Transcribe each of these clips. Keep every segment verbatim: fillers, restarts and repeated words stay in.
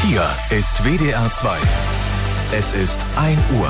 Hier ist W D R zwei. Es ist ein Uhr.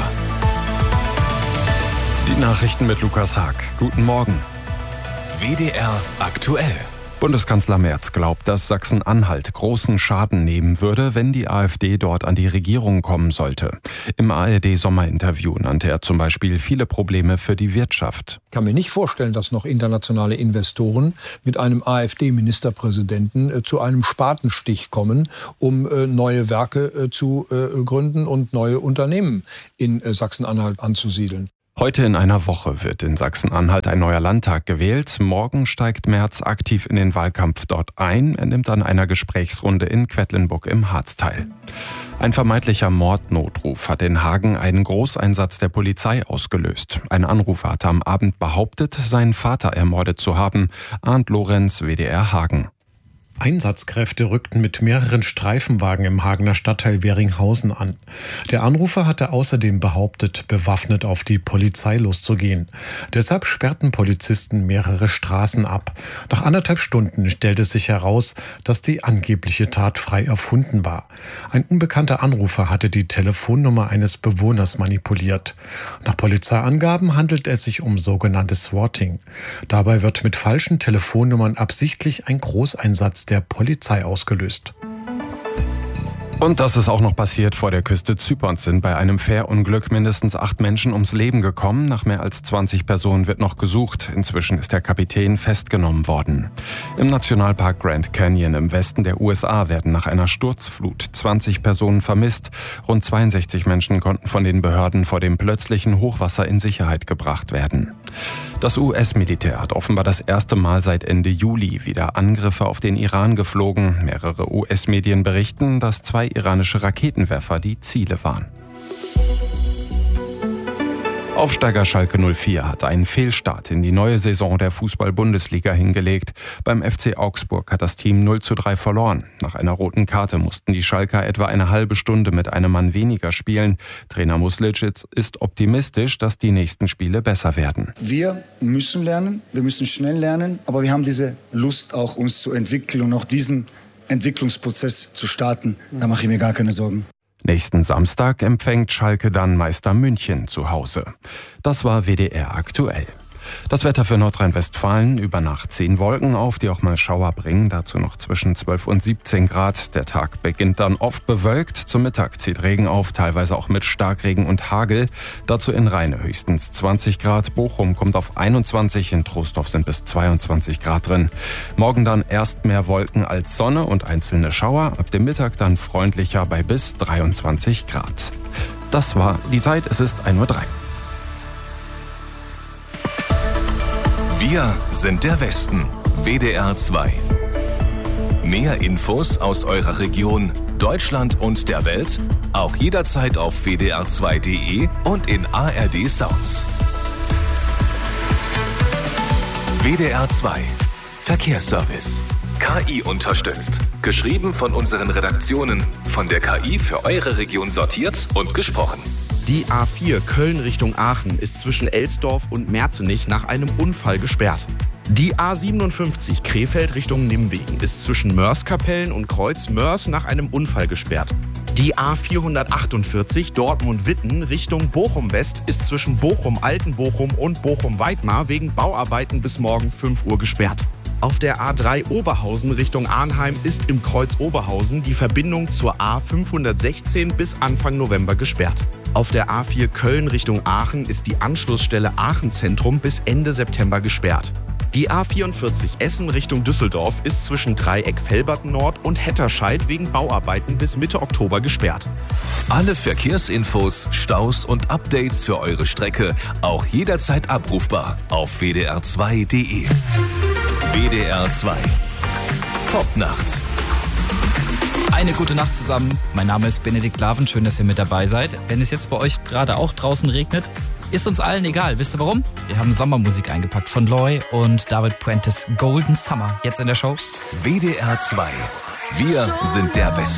Die Nachrichten mit Lukas Haag. Guten Morgen. W D R aktuell. Bundeskanzler Merz glaubt, dass Sachsen-Anhalt großen Schaden nehmen würde, wenn die AfD dort an die Regierung kommen sollte. Im A R D-Sommerinterview nannte er zum Beispiel viele Probleme für die Wirtschaft. Ich kann mir nicht vorstellen, dass noch internationale Investoren mit einem AfD-Ministerpräsidenten äh, zu einem Spatenstich kommen, um äh, neue Werke äh, zu äh, gründen und neue Unternehmen in äh, Sachsen-Anhalt anzusiedeln. Heute in einer Woche wird in Sachsen-Anhalt ein neuer Landtag gewählt. Morgen steigt Merz aktiv in den Wahlkampf dort ein. Er nimmt an einer Gesprächsrunde in Quedlinburg im Harz teil. Ein vermeintlicher Mordnotruf hat in Hagen einen Großeinsatz der Polizei ausgelöst. Ein Anrufer hatte am Abend behauptet, seinen Vater ermordet zu haben. Arndt Lorenz, W D R Hagen. Einsatzkräfte rückten mit mehreren Streifenwagen im Hagener Stadtteil Weringhausen an. Der Anrufer hatte außerdem behauptet, bewaffnet auf die Polizei loszugehen. Deshalb sperrten Polizisten mehrere Straßen ab. Nach anderthalb Stunden stellte sich heraus, dass die angebliche Tat frei erfunden war. Ein unbekannter Anrufer hatte die Telefonnummer eines Bewohners manipuliert. Nach Polizeiangaben handelt es sich um sogenanntes Swatting. Dabei wird mit falschen Telefonnummern absichtlich ein Großeinsatz der Polizei ausgelöst. Und das ist auch noch passiert. Vor der Küste Zyperns sind bei einem Fährunglück mindestens acht Menschen ums Leben gekommen. Nach mehr als zwanzig Personen wird noch gesucht. Inzwischen ist der Kapitän festgenommen worden. Im Nationalpark Grand Canyon im Westen der U S A werden nach einer Sturzflut zwanzig Personen vermisst. Rund zweiundsechzig Menschen konnten von den Behörden vor dem plötzlichen Hochwasser in Sicherheit gebracht werden. Das U S-Militär hat offenbar das erste Mal seit Ende Juli wieder Angriffe auf den Iran geflogen. Mehrere U S-Medien berichten, dass zwei iranische Raketenwerfer die Ziele waren. Aufsteiger Schalke null vier hat einen Fehlstart in die neue Saison der Fußball-Bundesliga hingelegt. Beim F C Augsburg hat das Team null zu drei verloren. Nach einer roten Karte mussten die Schalker etwa eine halbe Stunde mit einem Mann weniger spielen. Trainer Muslic ist optimistisch, dass die nächsten Spiele besser werden. Wir müssen lernen, wir müssen schnell lernen, aber wir haben diese Lust auch, uns zu entwickeln und auch diesen Entwicklungsprozess zu starten. Da mache ich mir gar keine Sorgen. Nächsten Samstag empfängt Schalke dann Meister München zu Hause. Das war W D R aktuell. Das Wetter für Nordrhein-Westfalen: über Nacht ziehen Wolken auf, die auch mal Schauer bringen. Dazu noch zwischen zwölf und siebzehn Grad. Der Tag beginnt dann oft bewölkt. Zum Mittag zieht Regen auf, teilweise auch mit Starkregen und Hagel. Dazu in Rheine höchstens zwanzig Grad. Bochum kommt auf einundzwanzig, in Trostorf sind bis zweiundzwanzig Grad drin. Morgen dann erst mehr Wolken als Sonne und einzelne Schauer. Ab dem Mittag dann freundlicher bei bis dreiundzwanzig Grad. Das war die Zeit, es ist ein Uhr drei. Wir sind der Westen. W D R zwei. Mehr Infos aus eurer Region, Deutschland und der Welt auch jederzeit auf w d r zwei punkt d e und in A R D Sounds. W D R zwei. Verkehrsservice. K I unterstützt. Geschrieben von unseren Redaktionen. Von der K I für eure Region sortiert und gesprochen. Die A vier Köln Richtung Aachen ist zwischen Elsdorf und Merzenich nach einem Unfall gesperrt. Die A siebenundfünfzig Krefeld Richtung Nimwegen ist zwischen Moerskapellen und Kreuz Moers nach einem Unfall gesperrt. Die A vierhundertachtundvierzig Dortmund-Witten Richtung Bochum-West ist zwischen Bochum-Altenbochum und Bochum-Weidmar wegen Bauarbeiten bis morgen fünf Uhr gesperrt. Auf der A drei Oberhausen Richtung Arnheim ist im Kreuz Oberhausen die Verbindung zur A fünfhundertsechzehn bis Anfang November gesperrt. Auf der A vier Köln Richtung Aachen ist die Anschlussstelle Aachen Zentrum bis Ende September gesperrt. Die A vierundvierzig Essen Richtung Düsseldorf ist zwischen Dreieck Velbert Nord und Hetterscheid wegen Bauarbeiten bis Mitte Oktober gesperrt. Alle Verkehrsinfos, Staus und Updates für eure Strecke auch jederzeit abrufbar auf w d r zwei punkt d e. W D R zwei. Top-Nacht. Eine gute Nacht zusammen. Mein Name ist Benedikt Laven. Schön, dass ihr mit dabei seid. Wenn es jetzt bei euch gerade auch draußen regnet, ist uns allen egal. Wisst ihr warum? Wir haben Sommermusik eingepackt von Loy und David Prentice. Golden Summer. Jetzt in der Show. W D R zwei. Wir sind der Westen.